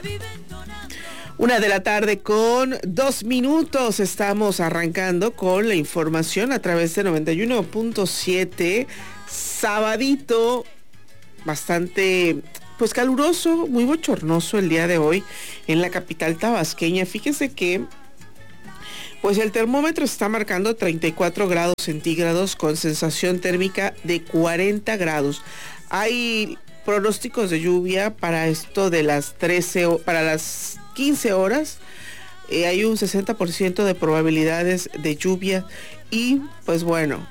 1:02 p.m. Estamos arrancando con la información a través de 91.7. Sabadito bastante pues caluroso, muy bochornoso el día de hoy en la capital tabasqueña. Fíjese que pues el termómetro está marcando 34 grados centígrados con sensación térmica de 40 grados. Hay pronósticos de lluvia para esto de las 15 horas. Hay un 60% de probabilidades de lluvia y pues bueno,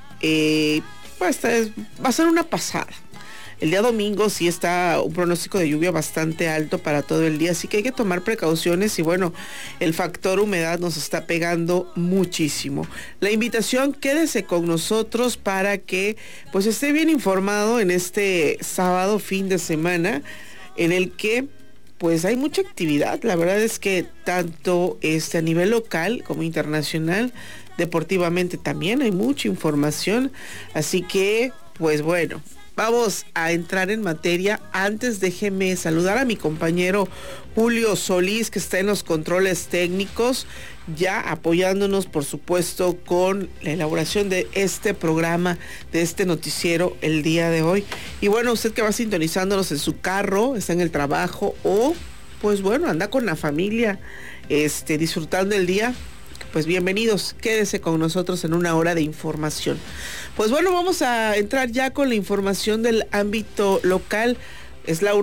pues va a ser una pasada. El día domingo sí está un pronóstico de lluvia bastante alto para todo el día, así que hay que tomar precauciones y bueno, el factor humedad nos está pegando muchísimo. La invitación, quédese con nosotros para que pues esté bien informado en este sábado fin de semana en el que pues hay mucha actividad. La verdad es que tanto a nivel local como internacional, deportivamente también hay mucha información, así que pues bueno, vamos a entrar en materia. Antes déjeme saludar a mi compañero Julio Solís, que está en los controles técnicos, ya apoyándonos por supuesto con la elaboración de este programa, de este noticiero el día de hoy. Y bueno, usted que va sintonizándonos en su carro, está en el trabajo o pues bueno, anda con la familia disfrutando el día, pues bienvenidos, quédese con nosotros en una hora de información. Pues bueno, vamos a entrar ya con la información del ámbito local. Es la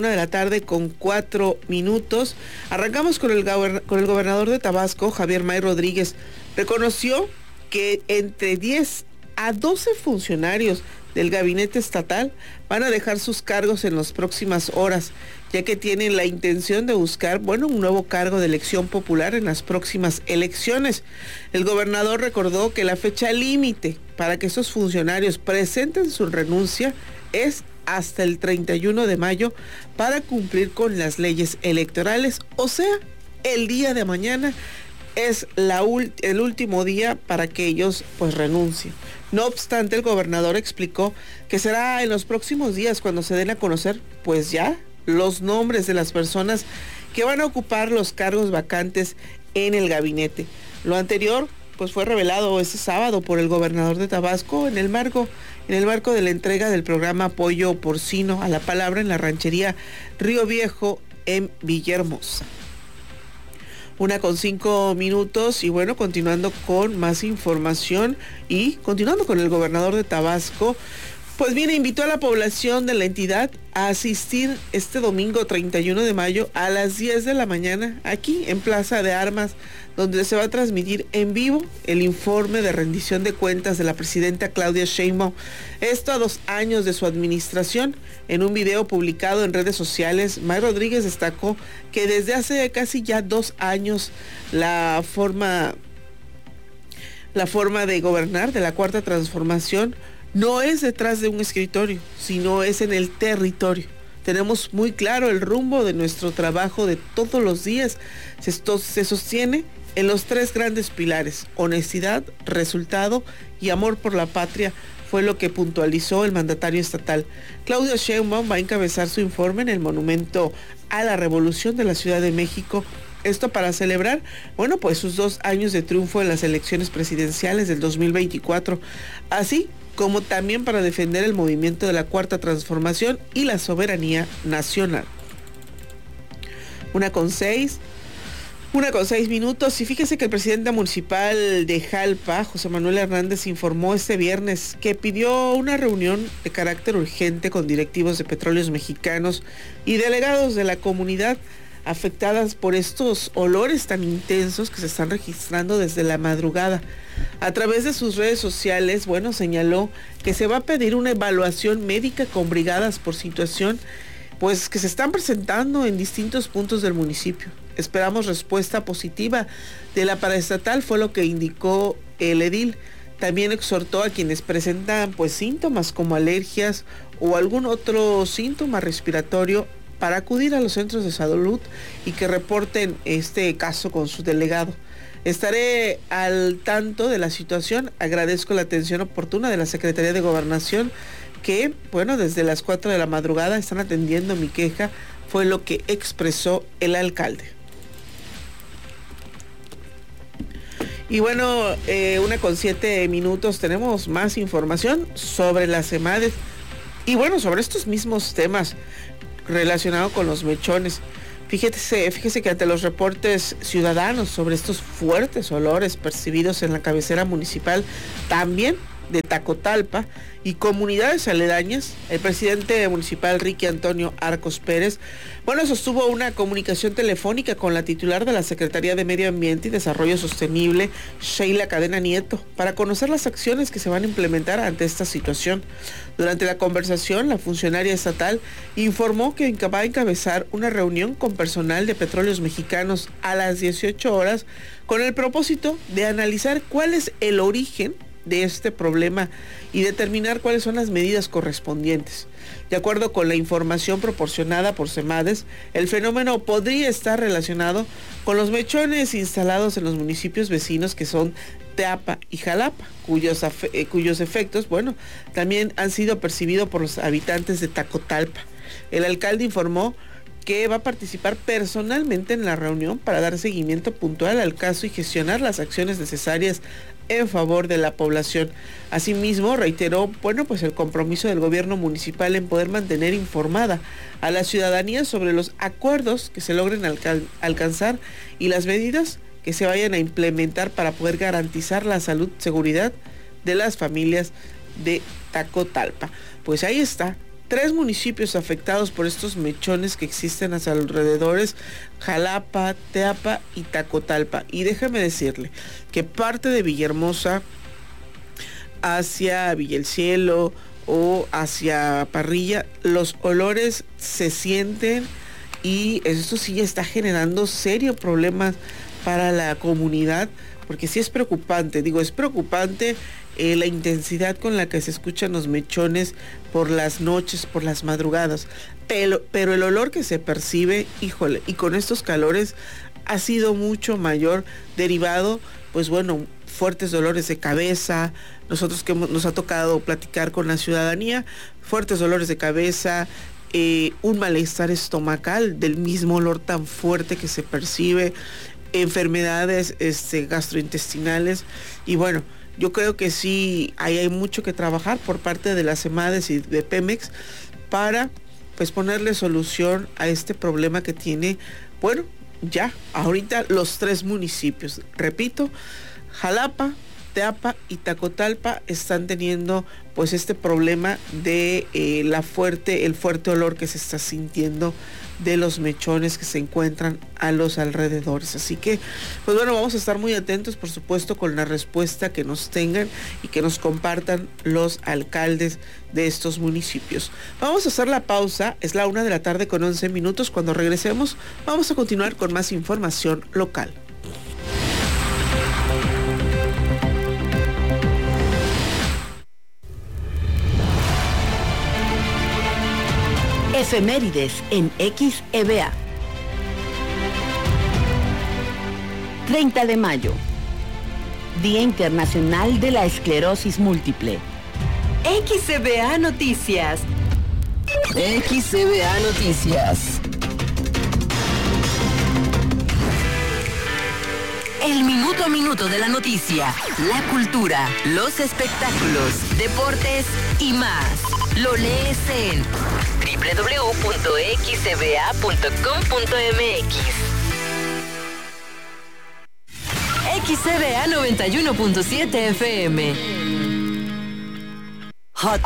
1:04 p.m. Arrancamos con el gobernador de Tabasco, Javier May Rodríguez. Reconoció que entre 10 a 12 funcionarios del gabinete estatal van a dejar sus cargos en las próximas horas, ya que tienen la intención de buscar, un nuevo cargo de elección popular en las próximas elecciones. El gobernador recordó que la fecha límite para que esos funcionarios presenten su renuncia es hasta el 31 de mayo para cumplir con las leyes electorales, o sea, el día de mañana es el último día para que ellos pues renuncien. No obstante, el gobernador explicó que será en los próximos días cuando se den a conocer pues ya los nombres de las personas que van a ocupar los cargos vacantes en el gabinete. Lo anterior pues fue revelado este sábado por el gobernador de Tabasco en el marco de la entrega del programa Apoyo Porcino a la Palabra en la ranchería Río Viejo en Villahermosa. 1:05 p.m. y bueno, continuando con más información y continuando con el gobernador de Tabasco, pues bien, invitó a la población de la entidad a asistir este domingo 31 de mayo a las 10 de la mañana aquí en Plaza de Armas, donde se va a transmitir en vivo el informe de rendición de cuentas de la presidenta Claudia Sheinbaum. Esto a 2 años de su administración. En un video publicado en redes sociales, May Rodríguez destacó que desde hace casi ya 2 años la forma de gobernar de la Cuarta Transformación no es detrás de un escritorio, sino es en el territorio. Tenemos muy claro el rumbo de nuestro trabajo de todos los días. Esto se sostiene en los 3 grandes pilares: honestidad, resultado y amor por la patria, fue lo que puntualizó el mandatario estatal. Claudia Sheinbaum va a encabezar su informe en el Monumento a la Revolución de la Ciudad de México. Esto para celebrar, pues sus 2 años de triunfo en las elecciones presidenciales del 2024, así como también para defender el movimiento de la Cuarta Transformación y la soberanía nacional. 1:06 p.m. y fíjese que el presidente municipal de Jalpa, José Manuel Hernández, informó este viernes que pidió una reunión de carácter urgente con directivos de Petróleos Mexicanos y delegados de la comunidad afectadas por estos olores tan intensos que se están registrando desde la madrugada. A través de sus redes sociales, señaló que se va a pedir una evaluación médica con brigadas por situación, pues que se están presentando en distintos puntos del municipio. Esperamos respuesta positiva de la paraestatal, fue lo que indicó el edil. También exhortó a quienes presentan síntomas como alergias o algún otro síntoma respiratorio para acudir a los centros de salud y que reporten este caso con su delegado. Estaré al tanto de la situación. Agradezco la atención oportuna de la Secretaría de Gobernación que, desde las 4 de la madrugada están atendiendo mi queja fue lo que expresó el alcalde. Y bueno, 1:07 tenemos más información sobre las EMADES y bueno, sobre estos mismos temas relacionados con los mechones. Fíjese que ante los reportes ciudadanos sobre estos fuertes olores percibidos en la cabecera municipal, también de Tacotalpa y comunidades aledañas, el presidente municipal Ricky Antonio Arcos Pérez, sostuvo una comunicación telefónica con la titular de la Secretaría de Medio Ambiente y Desarrollo Sostenible, Sheila Cadena Nieto, para conocer las acciones que se van a implementar ante esta situación. Durante la conversación, la funcionaria estatal informó que va a encabezar una reunión con personal de Petróleos Mexicanos a las 18 horas con el propósito de analizar cuál es el origen de este problema y determinar cuáles son las medidas correspondientes. De acuerdo con la información proporcionada por CEMADES, el fenómeno podría estar relacionado con los mechones instalados en los municipios vecinos que son Teapa y Jalapa, cuyos efectos, también han sido percibidos por los habitantes de Tacotalpa. El alcalde informó que va a participar personalmente en la reunión para dar seguimiento puntual al caso y gestionar las acciones necesarias en favor de la población. Asimismo, reiteró, el compromiso del gobierno municipal en poder mantener informada a la ciudadanía sobre los acuerdos que se logren alcanzar y las medidas que se vayan a implementar para poder garantizar la salud, seguridad de las familias de Tacotalpa. Pues ahí está. 3 municipios afectados por estos mechones que existen a sus alrededores: Jalapa, Teapa y Tacotalpa. Y déjame decirle que parte de Villahermosa hacia Villa El Cielo o hacia Parrilla, los olores se sienten y esto sí está generando serios problemas para la comunidad, porque sí es preocupante, la intensidad con la que se escuchan los mechones por las noches, por las madrugadas, pero el olor que se percibe, y con estos calores ha sido mucho mayor, derivado, fuertes dolores de cabeza. Nosotros que nos ha tocado platicar con la ciudadanía, fuertes dolores de cabeza, un malestar estomacal del mismo olor tan fuerte que se percibe, enfermedades gastrointestinales. Y yo creo que sí, hay mucho que trabajar por parte de las EMADES y de Pemex para ponerle solución a este problema que tiene, ya ahorita los 3 municipios. Repito, Jalapa, Teapa y Tacotalpa están teniendo este problema de el fuerte olor que se está sintiendo de los mechones que se encuentran a los alrededores. Así que, vamos a estar muy atentos, por supuesto, con la respuesta que nos tengan y que nos compartan los alcaldes de estos municipios. Vamos a hacer la pausa, es la 1:11 p.m. Cuando regresemos, vamos a continuar con más información local. Efemérides en XEVA. 30 de mayo. Día Internacional de la Esclerosis Múltiple. XEVA Noticias. XEVA Noticias. El minuto a minuto de la noticia, la cultura, los espectáculos, deportes y más. Lo lees en www.xcba.com.mx. XCBA 91.7 FM. Hot